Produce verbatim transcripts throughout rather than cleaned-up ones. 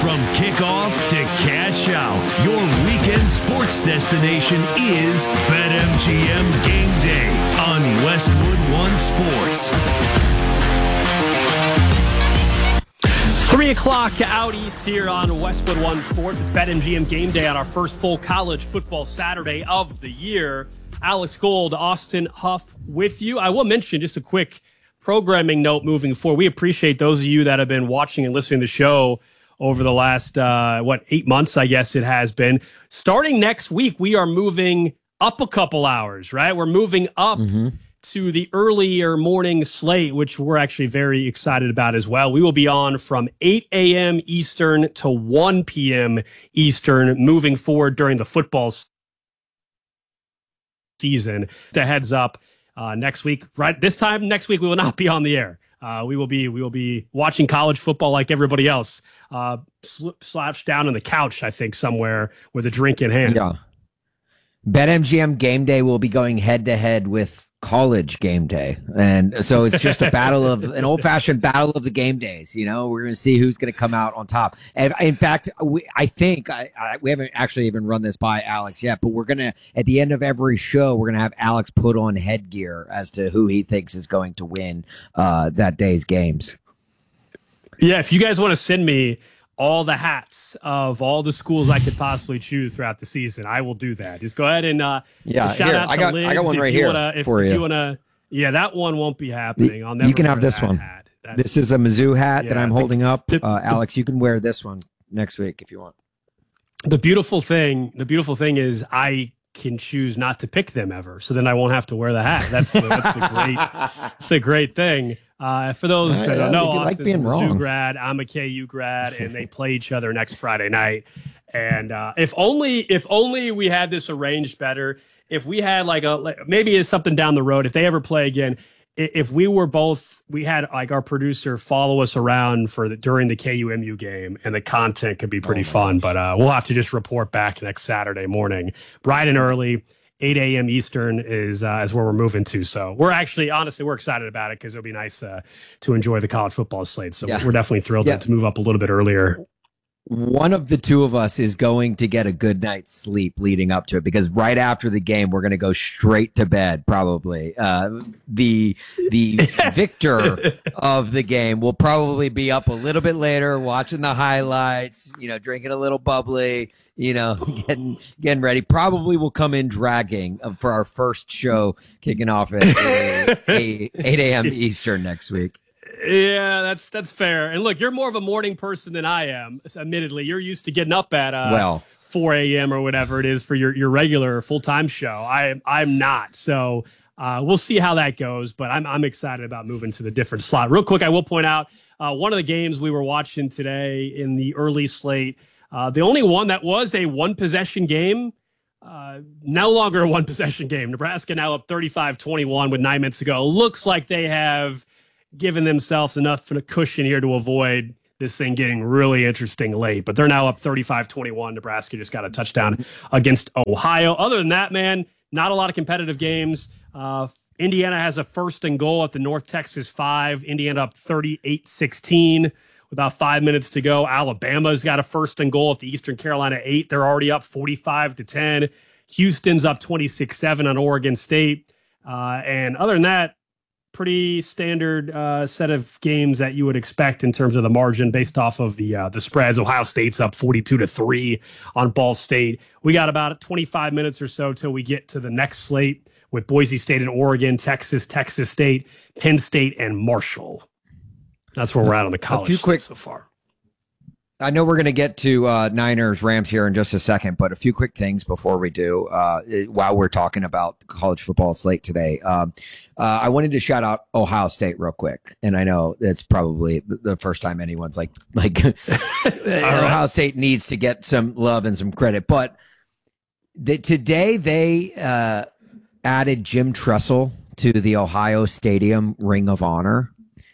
From kickoff to cash out, your weekend sports destination is BetMGM Game Day on Westwood One Sports. Three o'clock out east here on Westwood One Sports. It's BetMGM Game Day on our first full college football Saturday of the year. Alex Gold, Austin Huff with you. I will mention just a quick programming note moving forward. We appreciate those of you that have been watching and listening to the show over the last, uh, what, eight months, I guess it has been. Starting next week, we are moving up a couple hours, right? We're moving up mm-hmm. to the earlier morning slate, which we're actually very excited about as well. We will be on from eight a.m. Eastern to one p.m. Eastern moving forward during the football season. The heads up uh, next week, right? This time next week, we will not be on the air. Uh, we will be we will be watching college football like everybody else, uh, sl- slouched down on the couch, I think, somewhere with a drink in hand. Yeah. BetMGM Game Day will be going head to head with College Game Day, and so it's just a battle of an old fashioned battle of the game days. You know, we're going to see who's going to come out on top. And in fact, we, I think I, I, we haven't actually even run this by Alex yet, but we're going to at the end of every show, we're going to have Alex put on headgear as to who he thinks is going to win uh, that day's games. Yeah, if you guys want to send me all the hats of all the schools I could possibly choose throughout the season, I will do that. Just go ahead and uh, yeah, shout here, out to I got Liz I got one if right you here wanna, if, for if you. you want to. Yeah, that one won't be happening. I'll never. You can have this that one. Hat. This is a Mizzou hat yeah, that I'm the, holding up. the, uh, Alex, you can wear this one next week if you want. The beautiful thing, the beautiful thing is I can choose not to pick them ever, so then I won't have to wear the hat. That's the, that's the great, that's the great thing. Uh, for those that don't know, Austin's like being a wrong. Mizzou grad, I'm a K U grad, and they play each other next Friday night. And uh, if only, if only we had this arranged better. If we had like a like, maybe it's something down the road. If they ever play again, if we were both, we had like our producer follow us around for the, during the K U M U game, and the content could be pretty oh fun. Gosh. But uh, we'll have to just report back next Saturday morning, bright and early. eight a.m. Eastern is uh, is where we're moving to. So we're actually, honestly, we're excited about it because it'll be nice uh, to enjoy the college football slate. So yeah. we're definitely thrilled yeah. to move up a little bit earlier. One of the two of us is going to get a good night's sleep leading up to it, because right after the game, we're going to go straight to bed, probably. Uh, the the victor of the game will probably be up a little bit later, watching the highlights, you know, drinking a little bubbly, you know, getting getting ready. Probably will come in dragging for our first show kicking off at eight a.m. Eastern next week. Yeah, that's that's fair. And look, you're more of a morning person than I am. Admittedly, you're used to getting up at uh, well four a.m. or whatever it is for your, your regular full time show. I I'm not. So uh, we'll see how that goes. But I'm I'm excited about moving to the different slot. Real quick, I will point out uh, one of the games we were watching today in the early slate. Uh, the only one that was a one possession game. Uh, no longer a one possession game. Nebraska now up thirty-five twenty-one with nine minutes to go. Looks like they have given themselves enough of a cushion here to avoid this thing getting really interesting late. But they're now up thirty-five twenty-one. Nebraska just got a touchdown against Ohio. Other than that, man, not a lot of competitive games. Uh, Indiana has a first and goal at the North Texas five. Indiana up thirty-eight sixteen with about five minutes to go. Alabama's got a first and goal at the Eastern Carolina eight. They're already up forty-five to ten. Houston's up twenty-six seven on Oregon State. Uh, and other than that, pretty standard uh, set of games that you would expect in terms of the margin based off of the uh, the spreads. Ohio State's up forty-two to three on Ball State. We got about twenty-five minutes or so till we get to the next slate with Boise State and Oregon, Texas, Texas State, Penn State, and Marshall. That's where we're at on the college a few quick, so far. I know we're going to get to uh, Niners Rams here in just a second, but a few quick things before we do. Uh, while we're talking about college football slate today, um, uh, I wanted to shout out Ohio State real quick, and I know it's probably the first time anyone's like like Ohio State needs to get some love and some credit, but the, today they uh, added Jim Tressel to the Ohio Stadium Ring of Honor,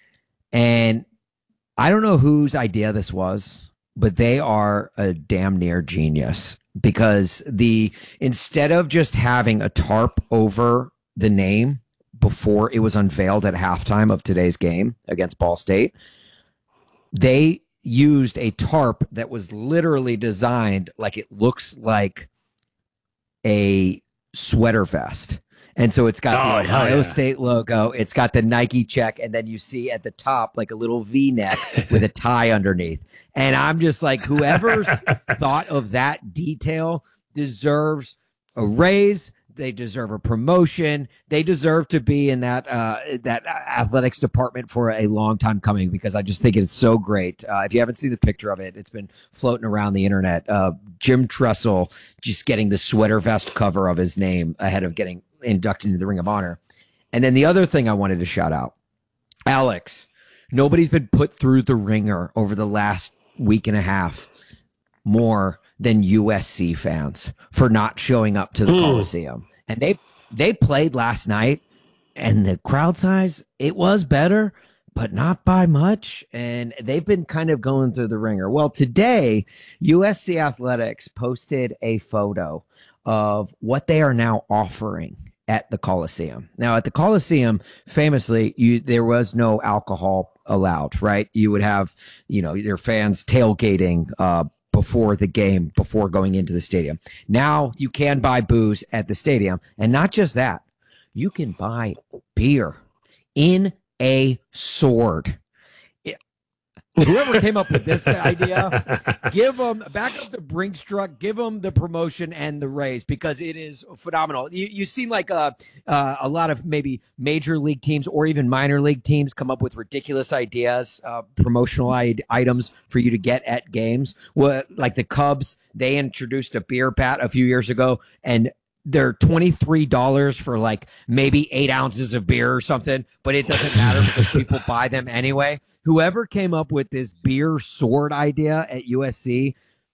and I don't know whose idea this was, but they are a damn near genius, because the instead of just having a tarp over the name before it was unveiled at halftime of today's game against Ball State, they used a tarp that was literally designed like it looks like a sweater vest. And so it's got Oh, the hell Ohio yeah. State logo. It's got the Nike check. And then you see at the top, like a little V-neck with a tie underneath. And I'm just like, whoever thought of that detail deserves a raise. They deserve a promotion. They deserve to be in that uh, that athletics department for a long time coming, because I just think it's so great. Uh, if you haven't seen the picture of it, it's been floating around the internet. Uh, Jim Tressel just getting the sweater vest cover of his name ahead of getting inducted into the Ring of Honor. And then the other thing I wanted to shout out, Alex, nobody's been put through the ringer over the last week and a half more than U S C fans for not showing up to the Mm. Coliseum. And they they played last night, and the crowd size, it was better, but not by much. And they've been kind of going through the ringer. Well, today, U S C Athletics posted a photo of what they are now offering at the Coliseum. Now, at the Coliseum, famously, you there was no alcohol allowed, right? You would have, you know, your fans tailgating uh, before the game, before going into the stadium. Now you can buy booze at the stadium. And not just that, you can buy beer in a sword. Whoever came up with this idea, give them back up the Brinks truck, give them the promotion and the raise, because it is phenomenal. You you seen like a uh, a lot of maybe major league teams or even minor league teams come up with ridiculous ideas, uh, promotional I- items for you to get at games. Well, like the Cubs, they introduced a beer bat a few years ago, and they're twenty-three dollars for like maybe eight ounces of beer or something, but it doesn't matter because people buy them anyway. Whoever came up with this beer sword idea at U S C,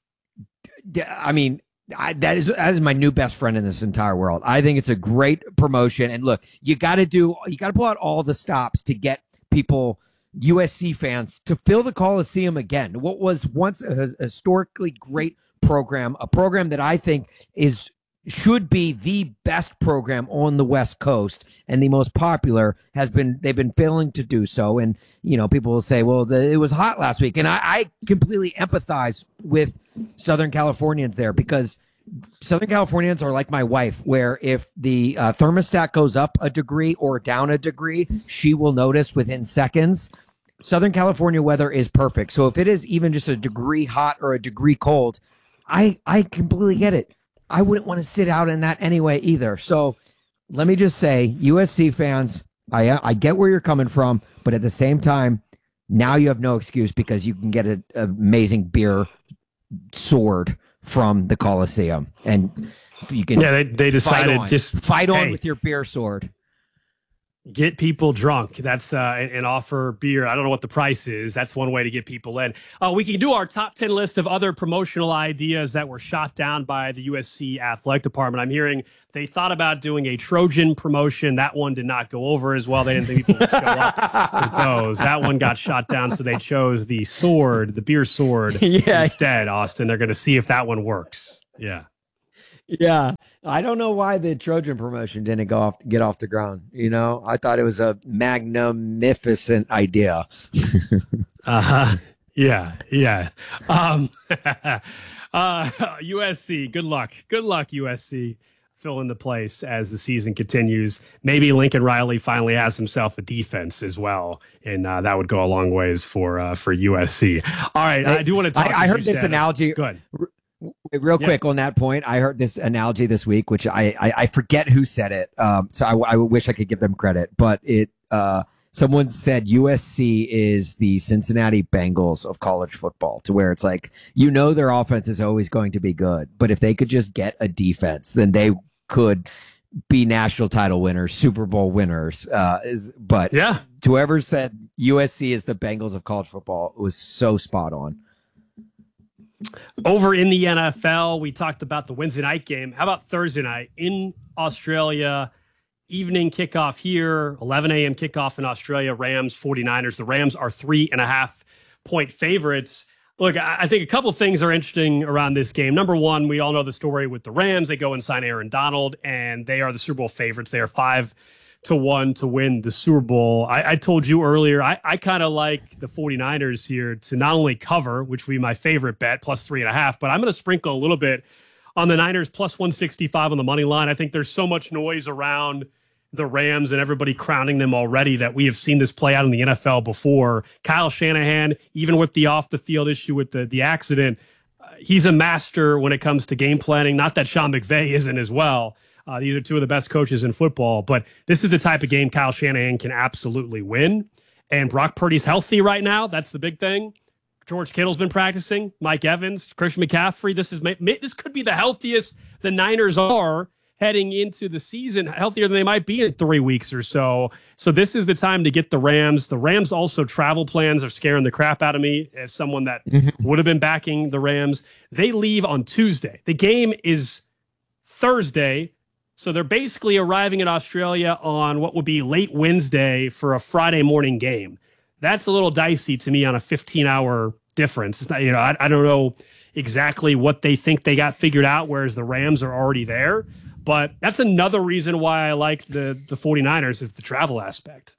I mean, I, that is that is my new best friend in this entire world. I think it's a great promotion. And look, you got to do, you got to pull out all the stops to get people, U S C fans, to fill the Coliseum again. What was once a historically great program, a program that I think is should be the best program on the West Coast and the most popular, has been, they've been failing to do so. And, you know, people will say, well, the, it was hot last week. And I, I completely empathize with Southern Californians there, because Southern Californians are like my wife, where if the uh, thermostat goes up a degree or down a degree, she will notice within seconds. Southern California weather is perfect. So if it is even just a degree hot or a degree cold, I, I completely get it. I wouldn't want to sit out in that anyway either. So let me just say, U S C fans, I I get where you're coming from, but at the same time, now you have no excuse, because you can get an amazing beer sword from the Coliseum, and you can Yeah, they, they decided fight on. just fight on hey, with your beer sword. get people drunk. That's uh, and, and offer beer. I don't know what the price is. That's one way to get people in. Uh, we can do our top ten list of other promotional ideas that were shot down by the U S C Athletic Department. I'm hearing they thought about doing a Trojan promotion. That one did not go over as well. They didn't think people would show up for those. That one got shot down, so they chose the sword, the beer sword, Yeah. instead, Austin. They're going to see if that one works. Yeah. Yeah, I don't know why the Trojan promotion didn't go off, get off the ground. You know, I thought it was a magnificent idea. Uh-huh. Yeah, yeah. Um, uh, U S C, good luck. Good luck, U S C. Fill in the place as the season continues. Maybe Lincoln Riley finally has himself a defense as well, and uh, that would go a long ways for uh, for U S C. All right, I, I do want to talk. I, I heard this said, analogy. Good. Real quick Yeah. on that point, I heard this analogy this week, which I I, I forget who said it. Um, so I, I wish I could give them credit, but it uh, someone said U S C is the Cincinnati Bengals of college football, to where it's like, you know, their offense is always going to be good, but if they could just get a defense, then they could be national title winners, Super Bowl winners. Uh, is but Yeah. whoever said U S C is the Bengals of college football was so spot on. Over in the N F L, we talked about the Wednesday night game. How about Thursday night in Australia? Evening kickoff here, eleven a.m. kickoff in Australia, Rams, 49ers. The Rams are three and a half point favorites. Look, I think a couple of things are interesting around this game. Number one, we all know the story with the Rams. They go and sign Aaron Donald, and they are the Super Bowl favorites. They are five to one to win the Super Bowl. I, I told you earlier, I, I kind of like the 49ers here to not only cover, which would be my favorite bet, plus three and a half, but I'm going to sprinkle a little bit on the Niners, plus one sixty-five on the money line. I think there's so much noise around the Rams and everybody crowning them already that we have seen this play out in the N F L before. Kyle Shanahan, even with the off-the-field issue with the, the accident, uh, he's a master when it comes to game planning. Not that Sean McVay isn't as well. Uh, these are two of the best coaches in football, but this is the type of game Kyle Shanahan can absolutely win. And Brock Purdy's healthy right now. That's the big thing. George Kittle's been practicing. Mike Evans, Christian McCaffrey. This is this could be the healthiest the Niners are heading into the season, healthier than they might be in three weeks or so. So this is the time to get the Rams. The Rams also travel plans are scaring the crap out of me as someone that would have been backing the Rams. They leave on Tuesday. The game is Thursday. So they're basically arriving in Australia on what would be late Wednesday for a Friday morning game. That's a little dicey to me on a fifteen-hour difference. It's not, you know, I, I don't know exactly what they think they got figured out, whereas the Rams are already there. But that's another reason why I like the, the 49ers is the travel aspect.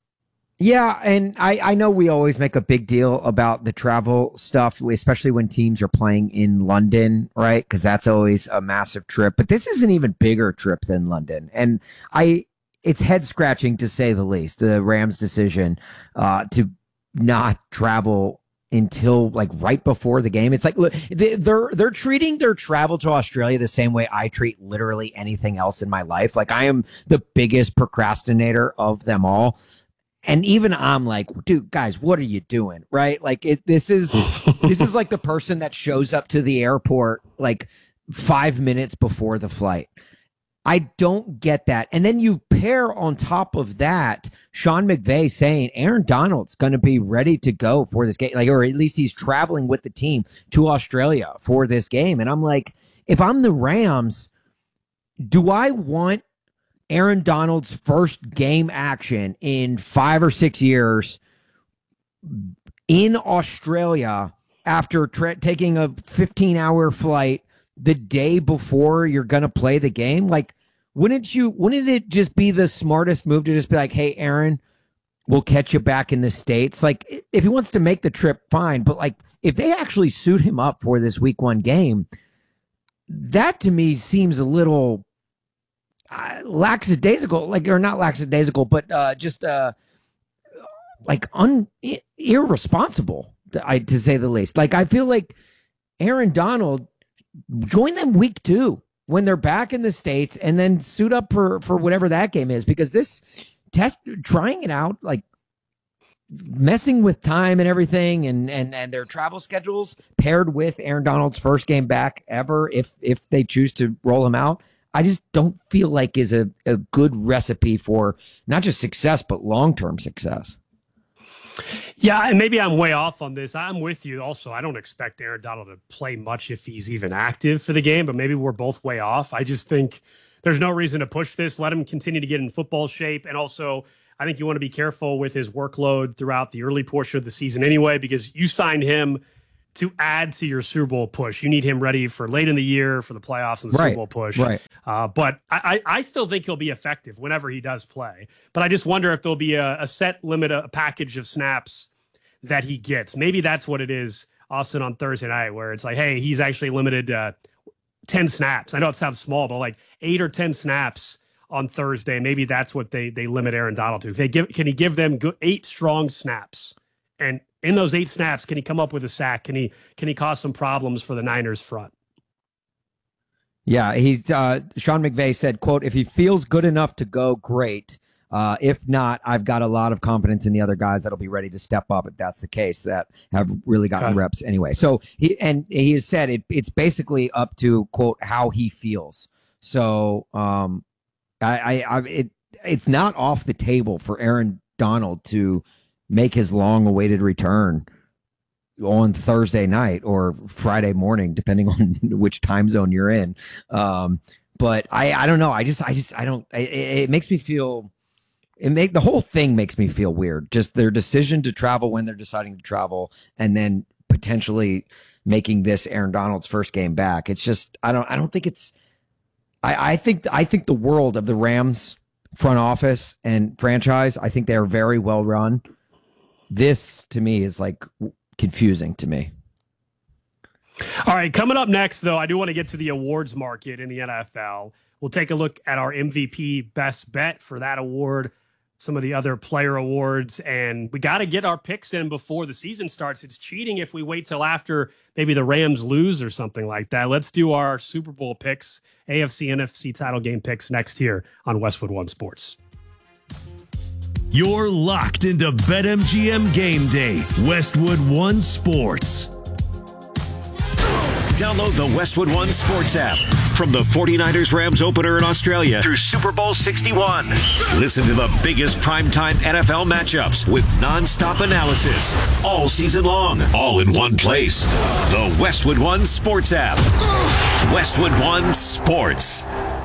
Yeah, and I, I know we always make a big deal about the travel stuff, especially when teams are playing in London, right? Because that's always a massive trip. But this is an even bigger trip than London. And I it's head-scratching to say the least, the Rams' decision uh, to not travel until like right before the game. It's like, look, they, they're they're treating their travel to Australia the same way I treat literally anything else in my life. Like, I am the biggest procrastinator of them all. And even I'm like, dude, guys, what are you doing? Right? Like, it, this is this is like the person that shows up to the airport like five minutes before the flight. I don't get that. And then you pair on top of that Sean McVay saying Aaron Donald's going to be ready to go for this game, like, or at least he's traveling with the team to Australia for this game. And I'm like, if I'm the Rams, do I want Aaron Donald's first game action in five or six years in Australia after tra- taking a fifteen-hour flight the day before you're going to play the game? Like, wouldn't you, wouldn't it just be the smartest move to just be like, hey, Aaron, we'll catch you back in the States? Like, if he wants to make the trip, fine. But like, if they actually suit him up for this week one game, that to me seems a little uh, lackadaisical, like, or not lackadaisical, but uh, just uh, like un irresponsible, to, I, to say the least. Like, I feel like Aaron Donald, join them week two when they're back in the States, and then suit up for, for whatever that game is, because this test, trying it out, like messing with time and everything, and, and, and their travel schedules paired with Aaron Donald's first game back ever, if, if they choose to roll him out, I just don't feel like is a, a good recipe for not just success, but long-term success. Yeah, and maybe I'm way off on this. I'm with you. Also, I don't expect Aaron Donald to play much if he's even active for the game, but maybe we're both way off. I just think there's no reason to push this. Let him continue to get in football shape. And also, I think you want to be careful with his workload throughout the early portion of the season anyway, because you signed him to add to your Super Bowl push. You need him ready for late in the year for the playoffs and the right, Super Bowl push. Right. Uh, but I, I still think he'll be effective whenever he does play. But I just wonder if there'll be a, a set limit, a package of snaps that he gets. Maybe that's what it is, Austin, on Thursday night, where it's like, hey, he's actually limited to ten snaps. I know it sounds small, but like eight or ten snaps on Thursday. Maybe that's what they they limit Aaron Donald to. If they give, can he give them good, eight strong snaps? And in those eight snaps, can he come up with a sack? Can he can he cause some problems for the Niners front? Yeah, he's uh, Sean McVay said, quote, if he feels good enough to go, great. Uh, if not, I've got a lot of confidence in the other guys that'll be ready to step up if that's the case, that have really gotten okay. reps anyway. So he and he has said it, it's basically up to, quote, how he feels. So um, I, I, I it it's not off the table for Aaron Donald to make his long-awaited return on Thursday night or Friday morning, depending on which time zone you're in. Um, but I, I don't know. I just, I just, I don't. It, it makes me feel. It make the whole thing makes me feel weird. Just their decision to travel when they're deciding to travel, and then potentially making this Aaron Donald's first game back. It's just I don't I don't think it's. I, I think I think the world of the Rams front office and franchise. I think they are very well run. This, to me, is like confusing to me. All right, coming up next, though, I do want to get to the awards market in the N F L. We'll take a look at our M V P best bet for that award, some of the other player awards, and we got to get our picks in before the season starts. It's cheating if we wait till after maybe the Rams lose or something like that. Let's do our Super Bowl picks, A F C, N F C title game picks next here on Westwood One Sports. You're locked into BetMGM Game Day, Westwood One Sports. Download the Westwood One Sports app from the forty-niners Rams opener in Australia through Super Bowl sixty-one. Listen to the biggest primetime N F L matchups with nonstop analysis all season long, all in one place. The Westwood One Sports app. Westwood One Sports.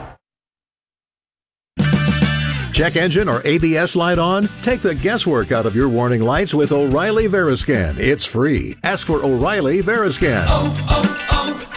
Check engine or A B S light on? Take the guesswork out of your warning lights with O'Reilly Veriscan. It's free. Ask for O'Reilly Veriscan. Oh, oh,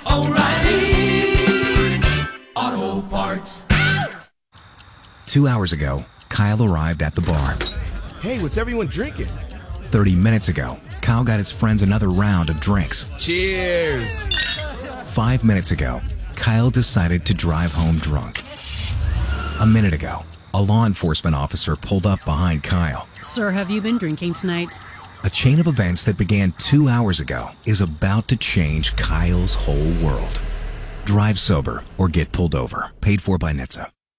oh, O'Reilly Auto Parts. Two hours ago, Kyle arrived at the bar. Hey, what's everyone drinking? Thirty minutes ago, Kyle got his friends another round of drinks. Cheers! Five minutes ago, Kyle decided to drive home drunk. A minute ago, a law enforcement officer pulled up behind Kyle. Sir, have you been drinking tonight? A chain of events that began two hours ago is about to change Kyle's whole world. Drive sober or get pulled over. Paid for by N H T S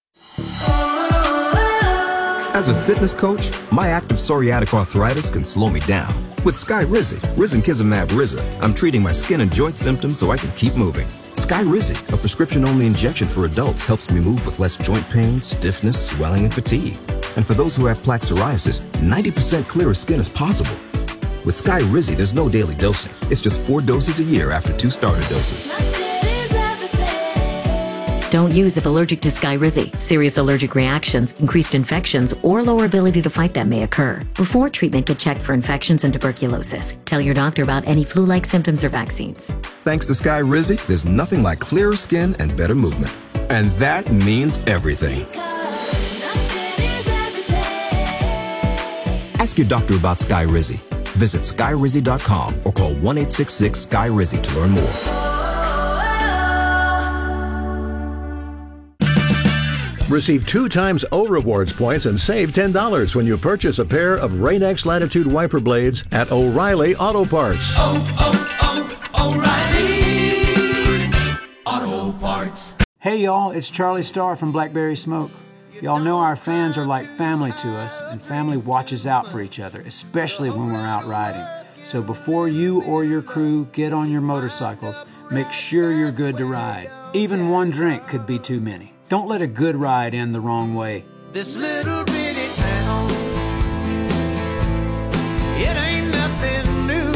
A. As a fitness coach, my active psoriatic arthritis can slow me down. With Skyrizi, risankizumab Riza, I'm treating my skin and joint symptoms so I can keep moving. Skyrizi, a prescription-only injection for adults, helps me move with less joint pain, stiffness, swelling, and fatigue. And for those who have plaque psoriasis, ninety percent clearer skin is possible. With Skyrizi, there's no daily dosing. It's just four doses a year after two starter doses. Don't use if allergic to Skyrizi. Serious allergic reactions, increased infections, or lower ability to fight them may occur. Before treatment, get checked for infections and tuberculosis. Tell your doctor about any flu-like symptoms or vaccines. Thanks to Skyrizi, there's nothing like clearer skin and better movement. And that means everything. Ask your doctor about Skyrizi. Visit Skyrizi dot com or call one eight six six Sky Rizi to learn more. Receive two times O Rewards points and save ten dollars when you purchase a pair of Rain-X Latitude wiper blades at O'Reilly Auto Parts. Oh, oh, oh, O'Reilly Auto Parts. Hey y'all, it's Charlie Starr from Blackberry Smoke. Y'all know our fans are like family to us, and family watches out for each other, especially when we're out riding. So before you or your crew get on your motorcycles, make sure you're good to ride. Even one drink could be too many. Don't let a good ride end the wrong way. This little bitty town, it ain't nothing new.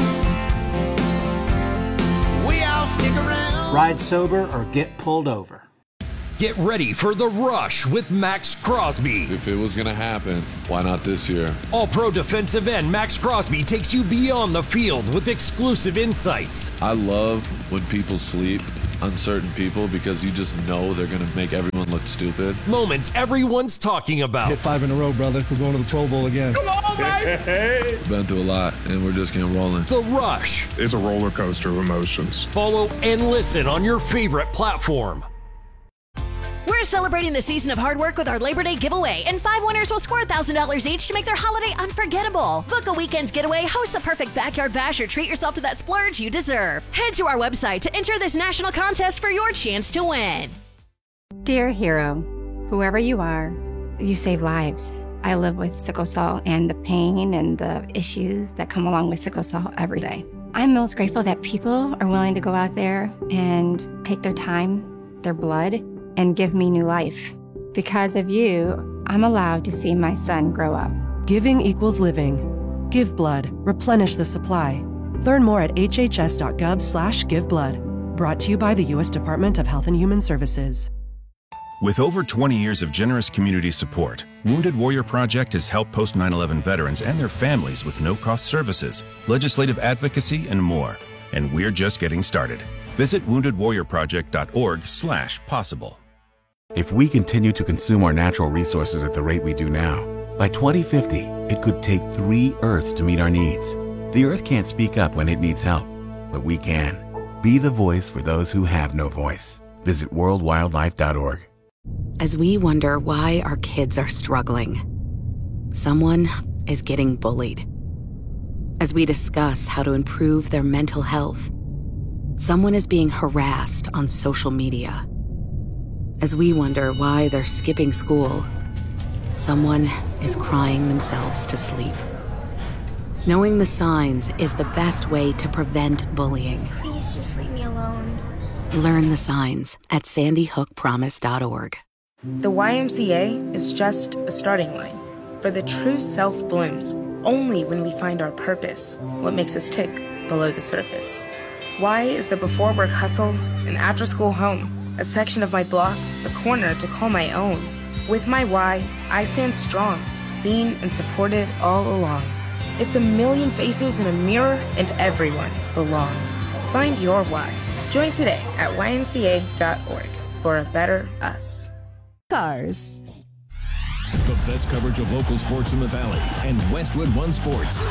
We all stick around. Ride sober or get pulled over. Get ready for The Rush with Max Crosby. If it was going to happen, why not this year? All-Pro defensive end Max Crosby takes you beyond the field with exclusive insights. I love when people sleep on certain people because you just know they're going to make everyone look stupid. Moments everyone's talking about. Hit five in a row, brother. We're going to the Pro Bowl again. Come on, baby! Been through a lot, and we're just getting rolling. The Rush. It's a roller coaster of emotions. Follow and listen on your favorite platform. We're celebrating the season of hard work with our Labor Day giveaway, and five winners will score one thousand dollars each to make their holiday unforgettable. Book a weekend getaway, host the perfect backyard bash, or treat yourself to that splurge you deserve. Head to our website to enter this national contest for your chance to win. Dear hero, whoever you are, you save lives. I live with sickle cell and the pain and the issues that come along with sickle cell every day. I'm most grateful that people are willing to go out there and take their time, their blood, and give me new life. Because of you, I'm allowed to see my son grow up. Giving equals living. Give blood. Replenish the supply. Learn more at h h s dot gov slash give blood. Brought to you by the U S Department of Health and Human Services. With over twenty years of generous community support, Wounded Warrior Project has helped post nine eleven veterans and their families with no-cost services, legislative advocacy, and more. And we're just getting started. Visit wounded warrior project dot org slash possible. If we continue to consume our natural resources at the rate we do now, by twenty fifty, it could take three Earths to meet our needs. The Earth can't speak up when it needs help, but we can. Be the voice for those who have no voice. Visit world wildlife dot org. As we wonder why our kids are struggling, someone is getting bullied. As we discuss how to improve their mental health, someone is being harassed on social media. As we wonder why they're skipping school, someone is crying themselves to sleep. Knowing the signs is the best way to prevent bullying. Please just leave me alone. Learn the signs at sandy hook promise dot org. The Y M C A is just a starting line, for the true self blooms only when we find our purpose, what makes us tick below the surface. Y is the before work hustle and after school home, a section of my block, a corner to call my own. With my Y, I stand strong, seen and supported all along. It's a million faces in a mirror and everyone belongs. Find your why. Join today at y m c a dot org for a better us. Cars. The best coverage of local sports in the Valley and Westwood One Sports.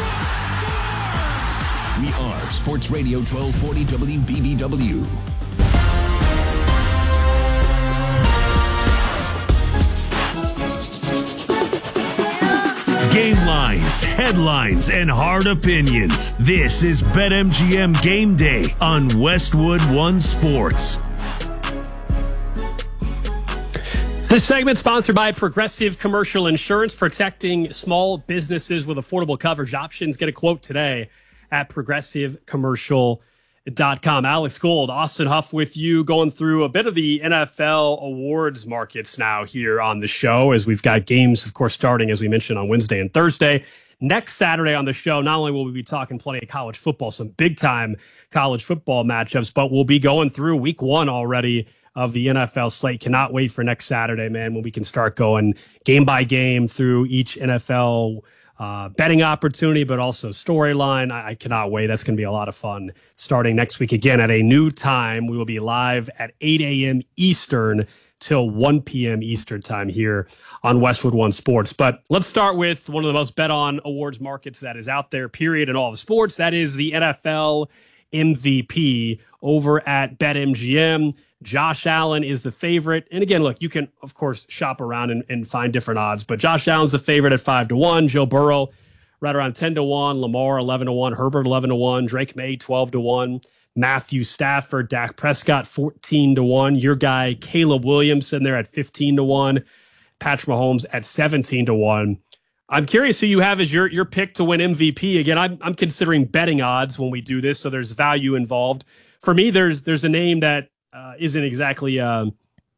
We are Sports Radio twelve forty W B B W. Game lines, headlines, and hard opinions. This is BetMGM Game Day on Westwood One Sports. This segment sponsored by Progressive Commercial Insurance, protecting small businesses with affordable coverage options. Get a quote today at progressive commercial dot com. Alex Gold, Austin Huff with you, going through a bit of the N F L awards markets now here on the show, as we've got games, of course, starting, as we mentioned, on Wednesday and Thursday. Next Saturday on the show, not only will we be talking plenty of college football, some big-time college football matchups, but we'll be going through week one already of the N F L slate. Cannot wait for next Saturday, man, when we can start going game by game through each N F L uh, betting opportunity, but also storyline. I, I cannot wait. That's going to be a lot of fun starting next week again at a new time. We will be live at eight a.m. Eastern till one p.m. Eastern time here on Westwood One Sports. But let's start with one of the most bet on awards markets that is out there, period, in all of sports. That is the N F L M V P over at BetMGM. Josh Allen is the favorite. And again, look, you can, of course, shop around and, and find different odds, but Josh Allen's the favorite at five to one. Joe Burrow right around ten to one. Lamar eleven to one. Herbert eleven to one. Drake May twelve to one. Matthew Stafford, Dak Prescott fourteen to one. Your guy Caleb Williams sitting there at fifteen to one. Patrick Mahomes at seventeen to one. I'm curious who you have as your your pick to win M V P. Again, I'm I'm considering betting odds when we do this, so there's value involved. For me, there's there's a name that uh, isn't exactly um,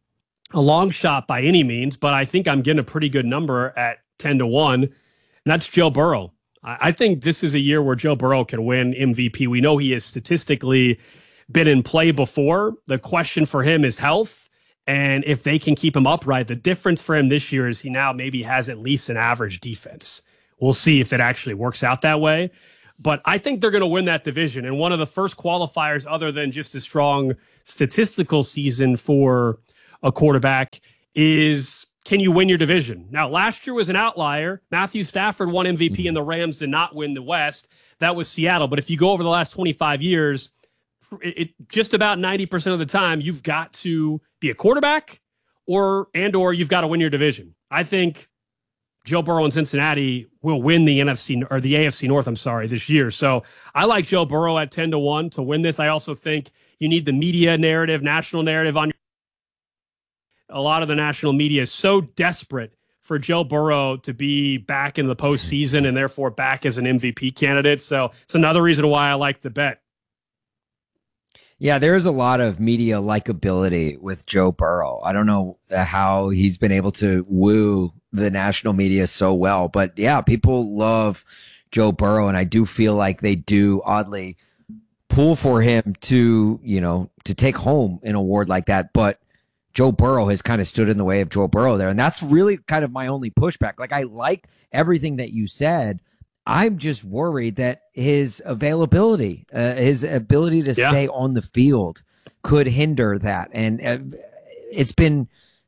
a long shot by any means, but I think I'm getting a pretty good number at ten to one, and that's Joe Burrow. I, I think this is a year where Joe Burrow can win M V P. We know he has statistically been in play before. The question for him is health. And if they can keep him upright, the difference for him this year is he now maybe has at least an average defense. We'll see if it actually works out that way. But I think they're going to win that division. And one of the first qualifiers, other than just a strong statistical season for a quarterback, is can you win your division? Now, last year was an outlier. Matthew Stafford won M V P and the Rams did not win the West. That was Seattle. But if you go over the last twenty-five years, it, it just about ninety percent of the time, you've got to be a quarterback or and or you've got to win your division. I think Joe Burrow in Cincinnati will win the N F C or the A F C North, I'm sorry, this year. So I like Joe Burrow at ten to one to win this. I also think you need the media narrative, national narrative on your. A lot of the national media is so desperate for Joe Burrow to be back in the postseason and therefore back as an M V P candidate. So it's another reason why I like the bet. Yeah, there's a lot of media likability with Joe Burrow. I don't know how he's been able to woo the national media so well, but yeah, people love Joe Burrow, and I do feel like they do oddly pull for him to, you know, to take home an award like that. But Joe Burrow has kind of stood in the way of Joe Burrow there, and that's really kind of my only pushback. Like, I like everything that you said. I'm just worried that his availability, uh, his ability to yeah. stay on the field could hinder that. And uh, it's been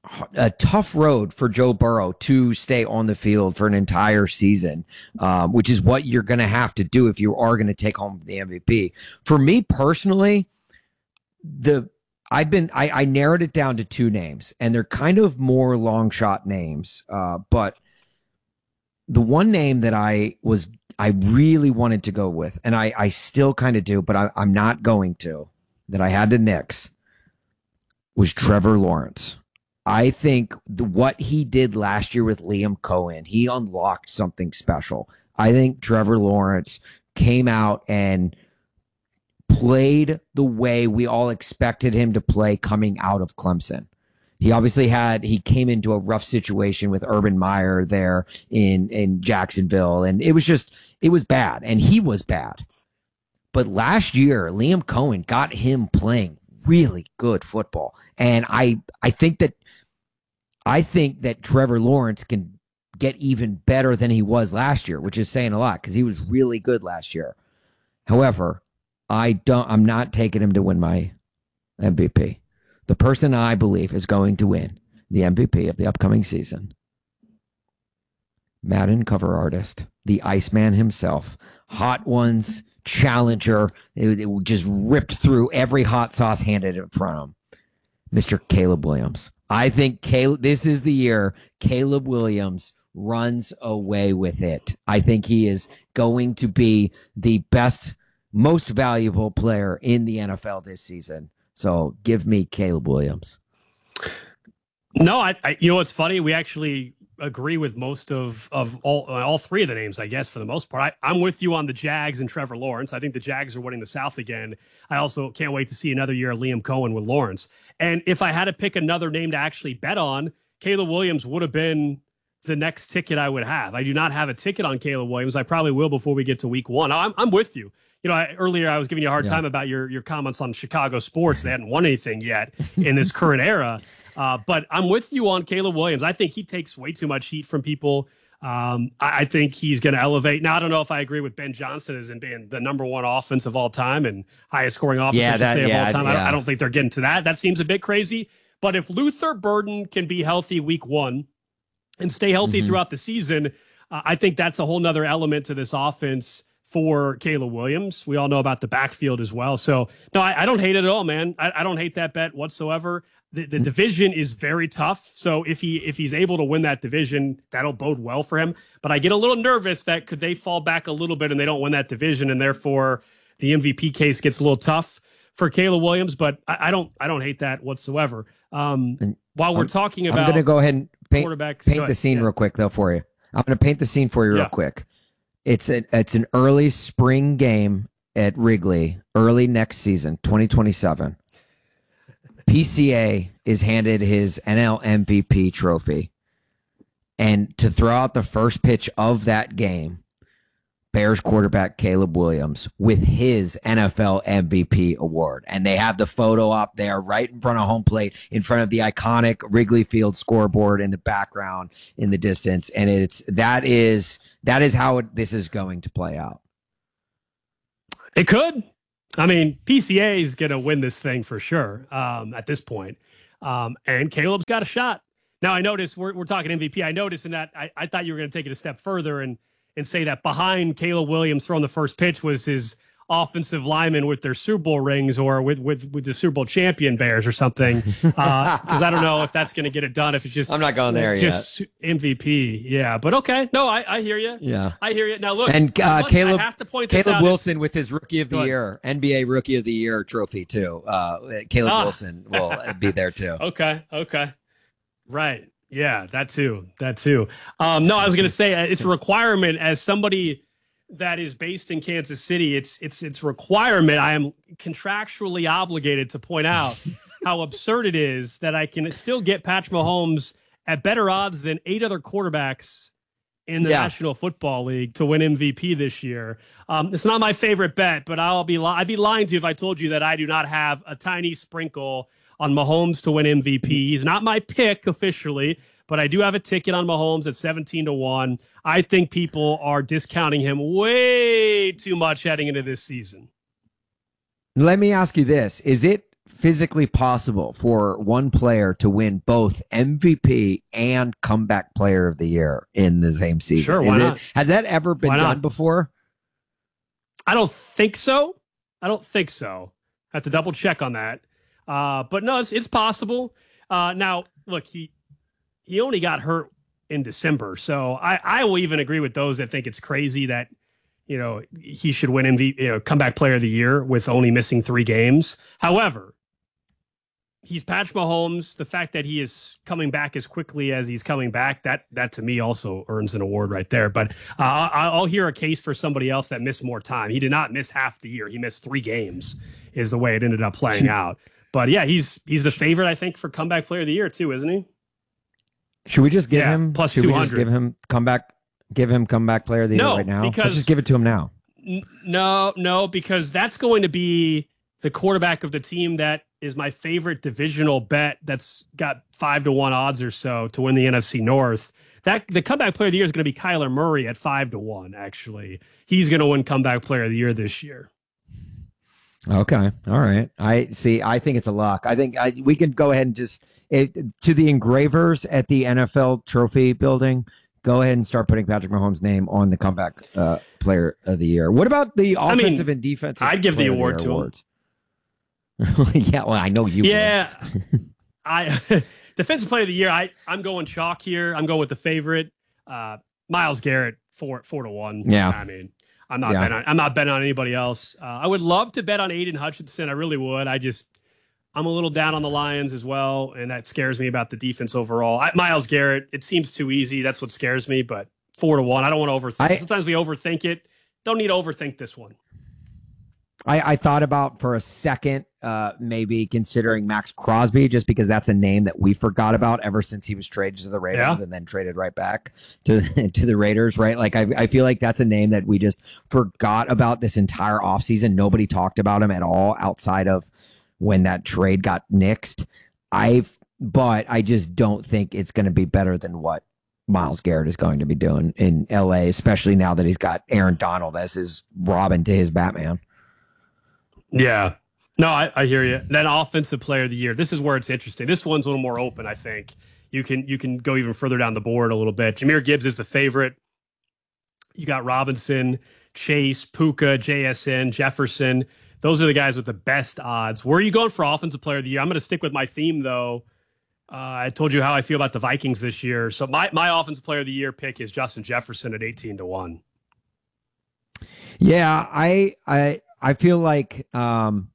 a tough road for Joe Burrow to stay on the field for an entire season, um, which is what you're going to have to do if you are going to take home the M V P. For me personally, the I've been I, I narrowed it down to two names, and they're kind of more long shot names. Uh, but the one name that I was I really wanted to go with, and I, I still kind of do, but I, I'm not going to, that I had to nix, was Trevor Lawrence. I think the, what he did last year with Liam Cohen, he unlocked something special. I think Trevor Lawrence came out and played the way we all expected him to play coming out of Clemson. He obviously had, he came into a rough situation with Urban Meyer there in, in Jacksonville, and it was just, it was bad, and he was bad. But last year, Liam Cohen got him playing really good football. And I, I think that, I think that Trevor Lawrence can get even better than he was last year, which is saying a lot because he was really good last year. However, I don't, I'm not taking him to win my M V P. The person I believe is going to win the M V P of the upcoming season, Madden cover artist, the Iceman himself, Hot Ones challenger, it, it just ripped through every hot sauce handed in front of him, Mister Caleb Williams. I think Caleb, this is the year Caleb Williams runs away with it. I think he is going to be the best, most valuable player in the N F L this season. So give me Caleb Williams. No, I, I you know what's funny? We actually agree with most of of all uh, all three of the names, I guess, for the most part. I, I'm with you on the Jags and Trevor Lawrence. I think the Jags are winning the South again. I also can't wait to see another year of Liam Cohen with Lawrence. And if I had to pick another name to actually bet on, Caleb Williams would have been the next ticket I would have. I do not have a ticket on Caleb Williams. I probably will before we get to week one. I'm, I'm with you. You know, I, earlier I was giving you a hard yeah. time about your, your comments on Chicago sports. They hadn't won anything yet in this current era. Uh, but I'm with you on Caleb Williams. I think he takes way too much heat from people. Um, I, I think he's going to elevate. Now, I don't know if I agree with Ben Johnson as in being the number one offense of all time and highest scoring offense yeah, that, of yeah, all time. Yeah. I, I don't think they're getting to that. That seems a bit crazy. But if Luther Burden can be healthy week one and stay healthy mm-hmm. throughout the season, uh, I think that's a whole nother element to this offense for Caleb Williams. We all know about the backfield as well. So, no, I, I don't hate it at all, man. I, I don't hate that bet whatsoever. The, the division is very tough. So if he if he's able to win that division, that'll bode well for him. But I get a little nervous that could they fall back a little bit and they don't win that division, and therefore the M V P case gets a little tough for Caleb Williams. But I, I don't I don't hate that whatsoever. Um, while we're I'm, talking about, I'm going to go ahead and paint, quarterbacks, paint the scene yeah. real quick though for you. I'm going to paint the scene for you real yeah. quick. It's a, it's an early spring game at Wrigley, early next season, twenty twenty-seven. P C A is handed his N L M V P trophy. And to throw out the first pitch of that game, Bears quarterback Caleb Williams with his N F L M V P award. And they have the photo up there right in front of home plate, in front of the iconic Wrigley Field scoreboard in the background in the distance. And it's that is that is how it, this is going to play out. It could. I mean, P C A is going to win this thing for sure um, at this point. Um, and Caleb's got a shot. Now, I noticed we're, we're talking M V P. I noticed in that I, I thought you were going to take it a step further and and say that behind Caleb Williams throwing the first pitch was his offensive lineman with their Super Bowl rings or with, with, with the Super Bowl champion Bears or something. Because uh, I don't know if that's going to get it done. If it's just I'm not going there just yet. M V P. Yeah, but okay. No, I, I hear you. Yeah, I hear you. Now look, and uh, must, Caleb, I have to point Caleb this out. Wilson with his Rookie of the Year, N B A Rookie of the Year trophy too. Uh, Caleb ah. Wilson will be there too. Okay. Okay. Right. Yeah, that too. That too. Um, no, I was going to say it's a requirement as somebody that is based in Kansas City. It's it's it's requirement. I am contractually obligated to point out how absurd it is that I can still get Patrick Mahomes at better odds than eight other quarterbacks in the yeah. National Football League to win M V P this year. Um, it's not my favorite bet, but I'll be li- I'd be lying to you if I told you that I do not have a tiny sprinkle on Mahomes to win M V P. He's not my pick officially, but I do have a ticket on Mahomes at seventeen to one. I think people are discounting him way too much heading into this season. Let me ask you this. Is it physically possible for one player to win both M V P and comeback player of the year in the same season? Sure, why Is not? It, has that ever been Why not? done before? I don't think so. I don't think so. I have to double check on that. Uh, but no, it's, it's possible. Uh, now, look, he he only got hurt in December, so I, I will even agree with those that think it's crazy that, you know, he should win M V P, you know, comeback player of the year with only missing three games. However, he's Patrick Mahomes. The fact that he is coming back as quickly as he's coming back, that that to me also earns an award right there. But uh, I, I'll hear a case for somebody else that missed more time. He did not miss half the year. He missed three games is the way it ended up playing out. But yeah, he's he's the favorite, I think, for comeback player of the year too, isn't he? Should we just give Yeah, him plus should we two just hundred. give him comeback give him comeback player of the No, year right now? because- Let's just give it to him now. N- No, no, because that's going to be the quarterback of the team that is my favorite divisional bet. That's got five to one odds or so to win the N F C North. That the comeback player of the year is going to be Kyler Murray at five to one. Actually, he's going to win comeback player of the year this year. Okay. All right. I see. I think it's a lock. I think I, we can go ahead and just it, to the engravers at the N F L trophy building. Go ahead and start putting Patrick Mahomes' name on the comeback uh, player of the year. What about the I mean, offensive and defensive? I'd give the player of award year to him. awards? Yeah. Well, I know you. Yeah, I defensive player of the year. I I'm going chalk here. I'm going with the favorite, uh, Myles Garrett, four four to one. Yeah. I mean, I'm not Yeah. betting on, I'm not betting on anybody else. Uh, I would love to bet on Aiden Hutchinson. I really would. I just I'm a little down on the Lions as well, and that scares me about the defense overall. I, Myles Garrett, it seems too easy. That's what scares me. But four to one, I don't want to overthink. I- Sometimes we overthink it. Don't need to overthink this one. I, I thought about for a second, uh, maybe considering Max Crosby, just because that's a name that we forgot about ever since he was traded to the Raiders Yeah. and then traded right back to to the Raiders, right? Like I, I feel like that's a name that we just forgot about this entire offseason. Nobody talked about him at all outside of when that trade got nixed. I, but I just don't think it's going to be better than what Myles Garrett is going to be doing in L A, especially now that he's got Aaron Donald as his Robin to his Batman. Yeah. No, I, I hear you. Then offensive player of the year. This is where it's interesting. This one's a little more open, I think. You can you can go even further down the board a little bit. Jahmyr Gibbs is the favorite. You got Robinson, Chase, Puka, J S N, Jefferson. Those are the guys with the best odds. Where are you going for offensive player of the year? I'm going to stick with my theme, though. Uh, I told you how I feel about the Vikings this year. So my, my offensive player of the year pick is Justin Jefferson at eighteen to one. Yeah, I I I feel like um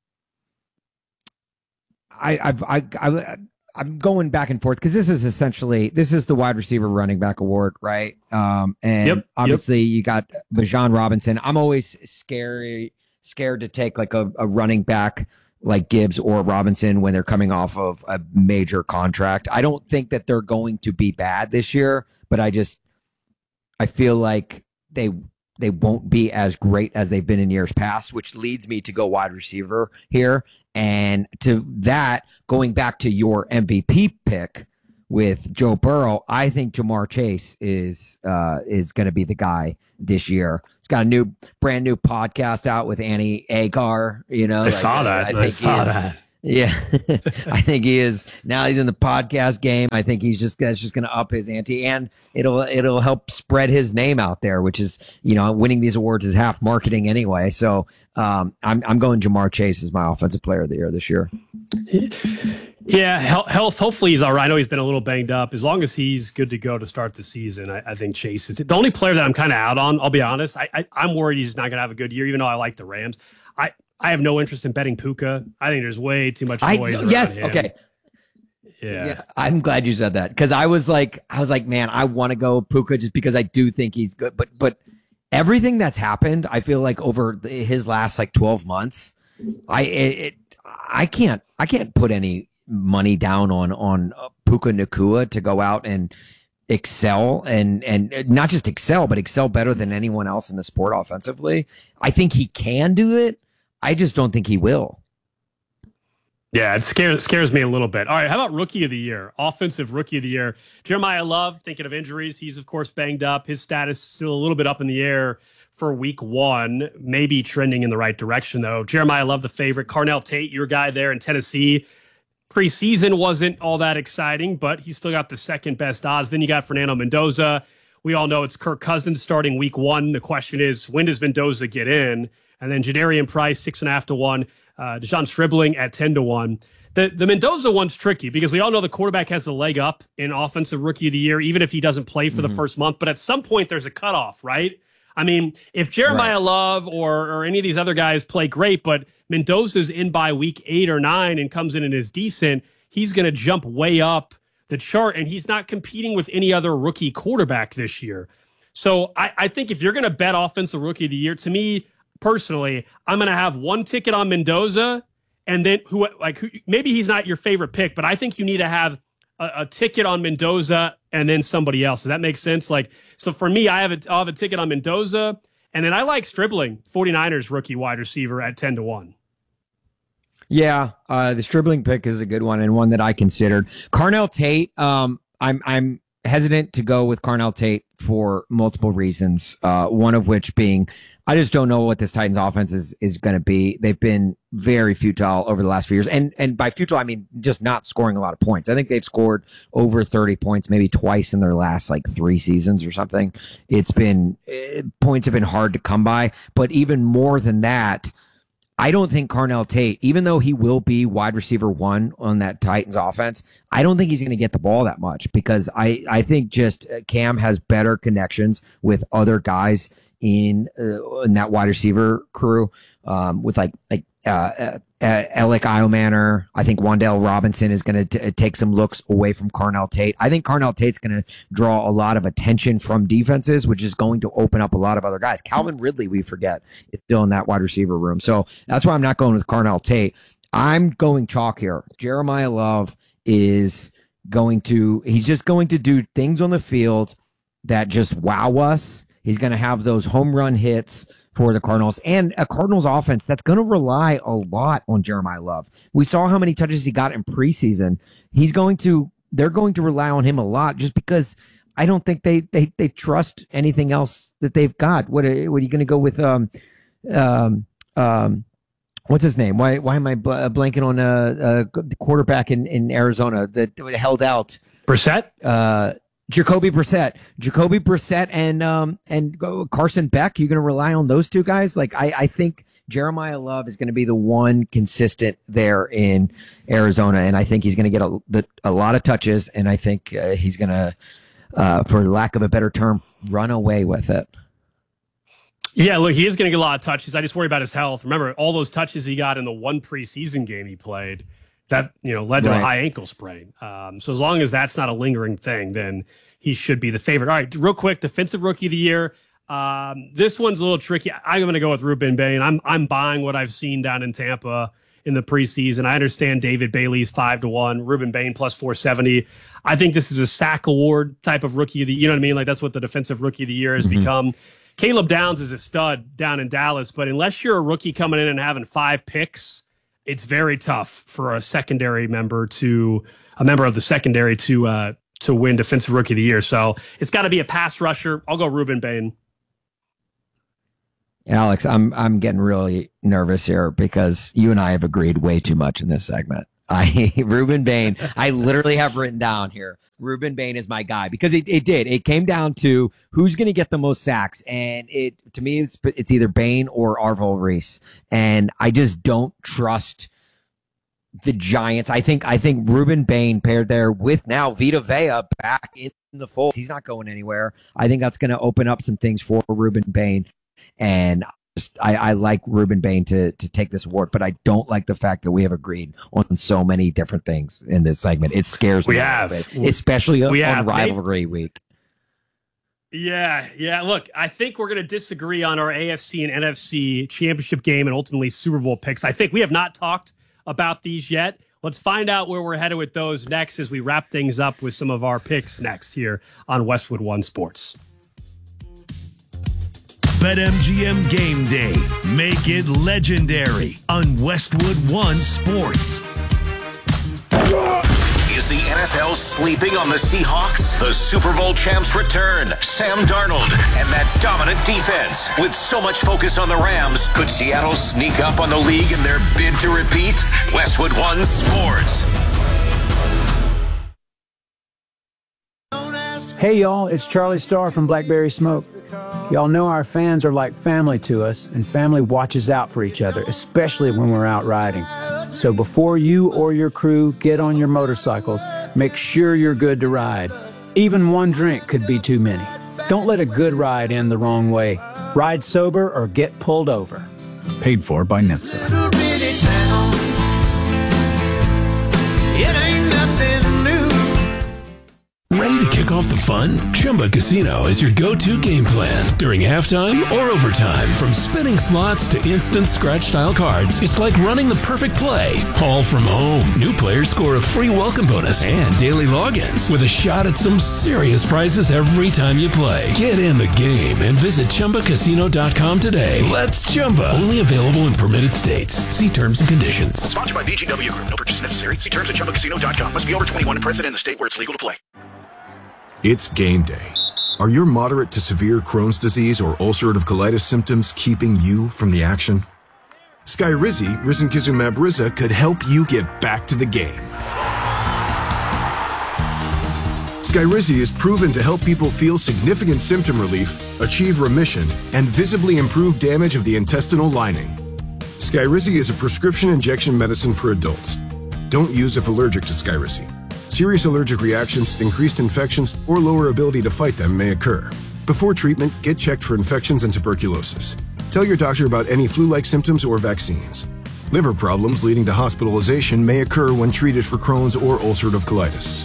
I I've, I I I'm going back and forth because this is essentially this is the wide receiver running back award, right? Um and Yep, yep. obviously you got Bijan Robinson. I'm always scary scared to take like a, a running back like Gibbs or Robinson when they're coming off of a major contract. I don't think that they're going to be bad this year, but I just I feel like they they won't be as great as they've been in years past, which leads me to go wide receiver here. And to that, going back to your M V P pick with Joe Burrow, I think Jamar Chase is uh, is going to be the guy this year. He's got a new, brand new podcast out with Annie Agar. You know, I saw that. I I, think he saw is- that. Yeah, I think he is. Now he's in the podcast game. I think he's just that's just going to up his ante, and it'll it'll help spread his name out there, which is, you know, winning these awards is half marketing anyway. So um, I'm I'm going Jamar Chase as my offensive player of the year this year. Yeah, health, health. Hopefully he's all right. I know he's been a little banged up. As long as he's good to go to start the season, I, I think Chase is the only player that I'm kind of out on. I'll be honest. I, I I'm worried he's not going to have a good year, even though I like the Rams. I. I have no interest in betting Puka. I think there's way too much noise I, around yes, him. okay. Yeah. Yeah, I'm glad you said that because I was like, I was like, man, I want to go Puka just because I do think he's good. But but everything that's happened, I feel like over the, his last like twelve months, I it, it, I can't I can't put any money down on on uh, Puka Nacua to go out and excel and and not just excel, but excel better than anyone else in the sport offensively. I think he can do it. I just don't think he will. Yeah, it scares scares me a little bit. All right, how about rookie of the year? Offensive rookie of the year. Jeremiah Love, thinking of injuries. He's, of course, banged up. His status still a little bit up in the air for week one, maybe trending in the right direction, though. Jeremiah Love, the favorite. Carnell Tate, your guy there in Tennessee. Preseason wasn't all that exciting, but he still got the second best odds. Then you got Fernando Mendoza. We all know it's Kirk Cousins starting week one. The question is, when does Mendoza get in? And then Jadarian Price, six and a half to one. Uh, Deshaun Stribling at ten to one. The, the Mendoza one's tricky because we all know the quarterback has the leg up in Offensive Rookie of the Year, even if he doesn't play for mm-hmm. the first month. But at some point, there's a cutoff, right? I mean, if Jeremiah right. Love or or any of these other guys play great, but Mendoza's in by week eight or nine and comes in and is decent, he's going to jump way up the chart, and he's not competing with any other rookie quarterback this year. So I, I think if you're going to bet Offensive Rookie of the Year, to me personally, I'm going to have one ticket on Mendoza, and then who like who, maybe he's not your favorite pick, but I think you need to have a, a ticket on Mendoza and then somebody else. Does that make sense? Like, so for me, I have a, I'll have a ticket on Mendoza, and then I like Stribling, 49ers rookie wide receiver at ten to one. Yeah, uh, the Stribling pick is a good one and one that I considered. Carnell Tate, um, I'm I'm hesitant to go with Carnell Tate for multiple reasons. Uh, one of which being, I just don't know what this Titans offense is is going to be. They've been very futile over the last few years, and and by futile I mean just not scoring a lot of points. I think they've scored over thirty points maybe twice in their last like three seasons or something. It's been uh, points have been hard to come by, but even more than that, I don't think Carnell Tate, even though he will be wide receiver one on that Titans offense, I don't think he's going to get the ball that much because I, I think just Cam has better connections with other guys in, uh, in that wide receiver crew, um, with like, like, uh, uh, uh Alec Iomanner. I think Wan'Dale Robinson is going to take some looks away from Carnell Tate. I think Carnell Tate's going to draw a lot of attention from defenses, which is going to open up a lot of other guys. Calvin Ridley, we forget, is still in that wide receiver room. So that's why I'm not going with Carnell Tate. I'm going chalk here. Jeremiah Love is going to, he's just going to do things on the field that just wow us. He's going to have those home run hits for the Cardinals, and a Cardinals offense that's going to rely a lot on Jeremiah Love. We saw how many touches he got in preseason. He's going to, they're going to rely on him a lot just because I don't think they they they trust anything else that they've got. What are, what are you going to go with? Um, um, um, what's his name? Why why am I bl- blanking on a, a quarterback in, in Arizona that held out? Brissett? Uh, Jacoby Brissett, Jacoby Brissett, and um and Carson Beck. You're going to rely on those two guys. Like I, I think Jeremiah Love is going to be the one consistent there in Arizona, and I think he's going to get a, the, a lot of touches, and I think uh, he's going to, uh, for lack of a better term, run away with it. Yeah, look, he is going to get a lot of touches. I just worry about his health. Remember, all those touches he got in the one preseason game he played, that, you know, led to right. a high ankle sprain. Um, so as long as that's not a lingering thing, then he should be the favorite. All right, real quick, Defensive Rookie of the Year. Um, this one's a little tricky. I'm going to go with Ruben Bain. I'm I'm buying what I've seen down in Tampa in the preseason. I understand David Bailey's five to one, Ruben Bain plus four seventy. I think this is a sack award type of rookie of the, you know what I mean? Like that's what the Defensive Rookie of the Year has mm-hmm. become. Caleb Downs is a stud down in Dallas, but unless you're a rookie coming in and having five picks, it's very tough for a secondary member to a member of the secondary to uh, to win Defensive Rookie of the Year. So it's got to be a pass rusher. I'll go Ruben Bain. Alex, I'm I'm getting really nervous here because you and I have agreed way too much in this segment. I Ruben Bain, I literally have written down here, Ruben Bain is my guy because it, it did. It came down to who's going to get the most sacks, and it to me it's it's either Bain or Arvil Reese, and I just don't trust the Giants. I think I think Ruben Bain paired there with now Vita Vea back in the fold. He's not going anywhere. I think that's going to open up some things for Ruben Bain. And just, I, I like Ruben Bain to to take this award, but I don't like the fact that we have agreed on so many different things in this segment. It scares we me have. a bit, especially we on have. rivalry week. Yeah, yeah. Look, I think we're going to disagree on our A F C and N F C championship game and ultimately Super Bowl picks. I think we have not talked about these yet. Let's find out where we're headed with those next as we wrap things up with some of our picks next here on Westwood One Sports. BetMGM Game Day. Make it legendary on Westwood One Sports. Is the N F L sleeping on the Seahawks? The Super Bowl champs return. Sam Darnold and that dominant defense. With so much focus on the Rams, could Seattle sneak up on the league in their bid to repeat? Westwood One Sports. Hey y'all, it's Charlie Starr from Blackberry Smoke. Y'all know our fans are like family to us, and family watches out for each other, especially when we're out riding. So before you or your crew get on your motorcycles, make sure you're good to ride. Even one drink could be too many. Don't let a good ride end the wrong way. Ride sober or get pulled over. Paid for by NHTSA. Little bitty town. It ain't nothing new. Ready to kick off the fun? Chumba Casino is your go-to game plan during halftime or overtime. From spinning slots to instant scratch-style cards, it's like running the perfect play, all from home. New players score a free welcome bonus and daily logins with a shot at some serious prizes every time you play. Get in the game and visit Chumba Casino dot com today. Let's Chumba. Only available in permitted states. See terms and conditions. Sponsored by B G W Group. No purchase necessary. See terms at Chumba Casino dot com. Must be over twenty-one and present in the state where it's legal to play. It's game day. Are your moderate to severe Crohn's disease or ulcerative colitis symptoms keeping you from the action? Skyrizi, risankizumab Riza, could help you get back to the game. Skyrizi is proven to help people feel significant symptom relief, achieve remission, and visibly improve damage of the intestinal lining. Skyrizi is a prescription injection medicine for adults. Don't use if allergic to Skyrizi. Serious allergic reactions, increased infections, or lower ability to fight them may occur. Before treatment, get checked for infections and tuberculosis. Tell your doctor about any flu-like symptoms or vaccines. Liver problems leading to hospitalization may occur when treated for Crohn's or ulcerative colitis.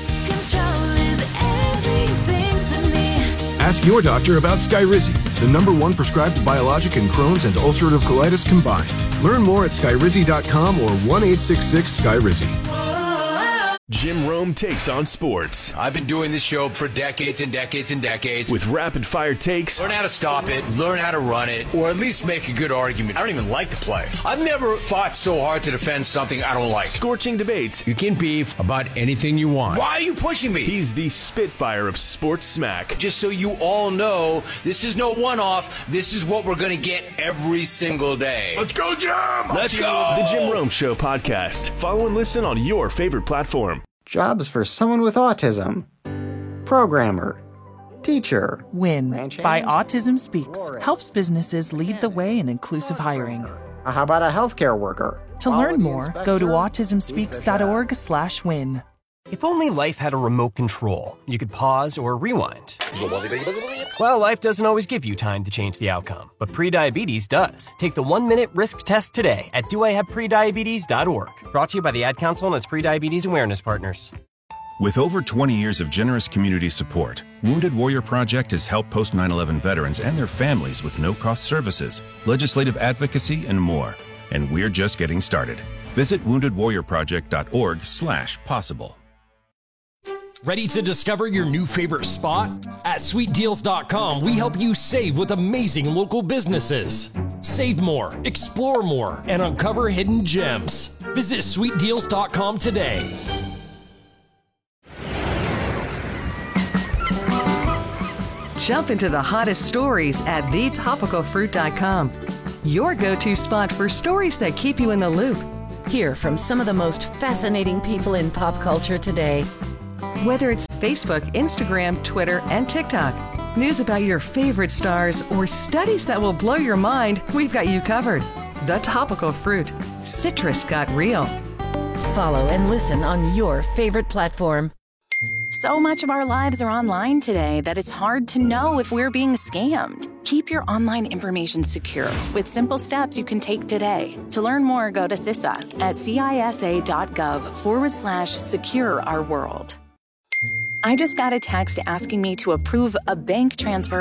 Ask your doctor about Skyrizi, the number one prescribed biologic in Crohn's and ulcerative colitis combined. Learn more at skyrizi dot com or one eight six six Skyrizi. Jim Rome takes on sports. I've been doing this show for decades and decades and decades. With rapid fire takes. Learn how to stop it, learn how to run it, or at least make a good argument. I don't even like to play. I've never fought so hard to defend something I don't like. Scorching debates. You can beef about anything you want. Why are you pushing me? He's the Spitfire of sports smack. Just so you all know, this is no one-off. This is what we're going to get every single day. Let's go, Jim! Let's go! The Jim Rome Show podcast. Follow and listen on your favorite platform. Jobs for someone with autism. Programmer. Teacher. WIN by Autism Speaks helps businesses lead the way in inclusive hiring. How about a healthcare worker? To learn more, go to autism speaks dot org slash win. If only life had a remote control, you could pause or rewind. Well, life doesn't always give you time to change the outcome, but prediabetes does. Take the one-minute risk test today at do I have prediabetes dot org. Brought to you by the Ad Council and its prediabetes awareness partners. With over twenty years of generous community support, Wounded Warrior Project has helped post nine eleven veterans and their families with no-cost services, legislative advocacy, and more. And we're just getting started. Visit wounded warrior project dot org slash possible. Ready to discover your new favorite spot? At sweet deals dot com, we help you save with amazing local businesses. Save more, explore more, and uncover hidden gems. Visit sweet deals dot com today. Jump into the hottest stories at the topical fruit dot com. Your go-to spot for stories that keep you in the loop. Hear from some of the most fascinating people in pop culture today. Whether it's Facebook, Instagram, Twitter, and TikTok, news about your favorite stars, or studies that will blow your mind, we've got you covered. The Topical Fruit. Citrus got real. Follow and listen on your favorite platform. So much of our lives are online today that it's hard to know if we're being scammed. Keep your online information secure with simple steps you can take today. To learn more, go to C I S A at cisa.gov forward slash secure our world. I just got a text asking me to approve a bank transfer